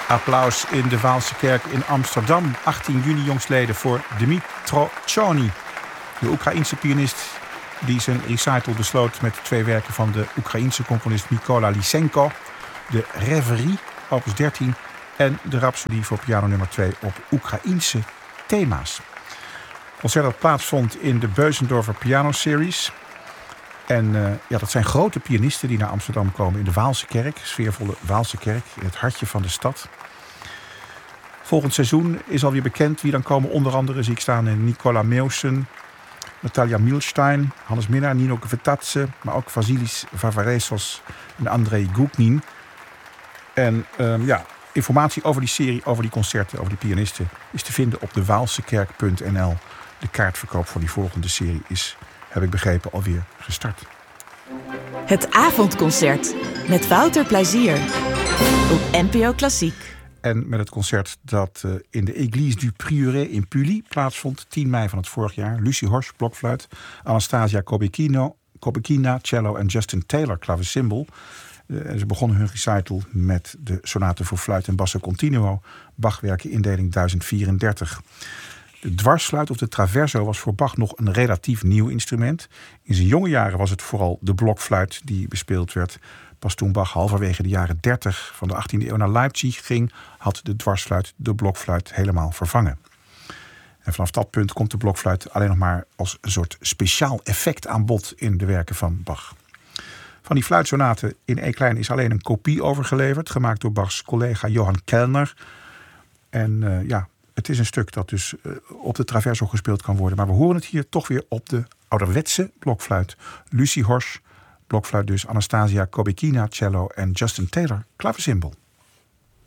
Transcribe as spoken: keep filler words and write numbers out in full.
Applaus in de Waalse Kerk in Amsterdam. achttien juni jongstleden voor Dmytro Chony. De Oekraïense pianist die zijn recital besloot met twee werken van de Oekraïense componist Mykola Lysenko. De Rêverie, opus dertien. En de Rhapsodie voor piano nummer twee op Oekraïense thema's. Concert dat plaatsvond in de Beuzendorfer Piano Series. En uh, ja, dat zijn grote pianisten die naar Amsterdam komen in de Waalse Kerk. Sfeervolle Waalse Kerk, in het hartje van de stad. Volgend seizoen is alweer bekend wie dan komen. Onder andere zie ik staan Nicola Meusen, Natalia Milstein, Hannes Minnaar, Nino Kvetadze, maar ook Vasilis Vavaresos en Andrei Gugnin. En um, ja, informatie over die serie, over die concerten, over die pianisten is te vinden op de waalsekerk punt n l. De kaartverkoop voor die volgende serie is, heb ik begrepen, alweer gestart. Het avondconcert met Wouter Plezier op N P O Klassiek. En met het concert dat uh, in de Église du Prieuré in Pully plaatsvond, tien mei van het vorig jaar. Lucie Horsch, blokfluit, Anastasia Kobekino, Kobekina, cello en Justin Taylor, klavecimbal. Uh, ze begonnen hun recital met de sonate voor fluit en basso continuo, Bachwerken indeling duizend vierendertig. De dwarsfluit of de traverso was voor Bach nog een relatief nieuw instrument. In zijn jonge jaren was het vooral de blokfluit die bespeeld werd. Pas toen Bach halverwege de jaren dertig van de achttiende eeuw naar Leipzig ging, had de dwarsfluit de blokfluit helemaal vervangen. En vanaf dat punt komt de blokfluit alleen nog maar als een soort speciaal effect aan bod in de werken van Bach. Van die fluitsonaten in E klein is alleen een kopie overgeleverd, gemaakt door Bachs collega Johann Kellner. En uh, ja, het is een stuk dat dus uh, op de traverso gespeeld kan worden. Maar we horen het hier toch weer op de ouderwetse blokfluit. Lucie Horsch, blokfluit dus, Anastasia Kobekina, cello en Justin Taylor, klavecimbal.